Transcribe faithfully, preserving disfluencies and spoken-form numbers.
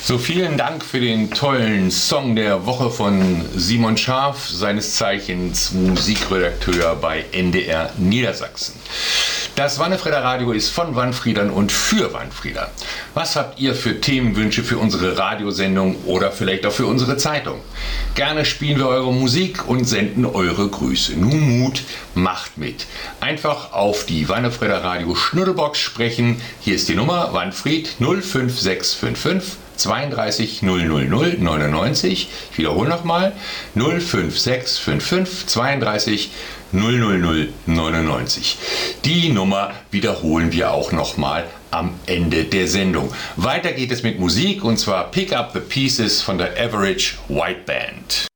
So, vielen Dank für den tollen Song der Woche von Simon Scharf, seines Zeichens Musikredakteur bei N D R Niedersachsen. Das Wannefrieder Radio ist von Wannfriedern und für Wannfrieder. Was habt ihr für Themenwünsche für unsere Radiosendung oder vielleicht auch für unsere Zeitung? Gerne spielen wir eure Musik und senden eure Grüße. Nun Mut, macht mit. Einfach auf die Wannefrieder Radio Schnuddelbox sprechen. Hier ist die Nummer Wannfried null fünf sechs fünf fünf zweiunddreißig null null null neunundneunzig. Ich wiederhole nochmal null fünf sechs fünf fünf zweiunddreißig null null null neunundneunzig. Die Nummer wiederholen wir auch nochmal am Ende der Sendung. Weiter geht es mit Musik, und zwar Pick Up the Pieces von der Average White Band.